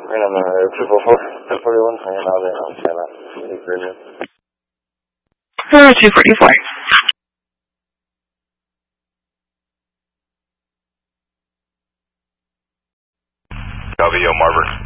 Right on the 241, hanging out there on China. 244. W, Marver.